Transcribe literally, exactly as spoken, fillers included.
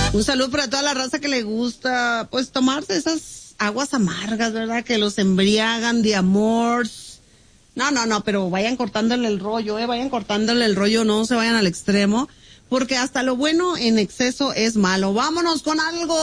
Un saludo para toda la raza que le gusta, pues, tomarse esas aguas amargas, ¿verdad? Que los embriagan de amor. No, no, no, pero vayan cortándole el rollo, eh, vayan cortándole el rollo, no se vayan al extremo, porque hasta lo bueno en exceso es malo. Vámonos con algo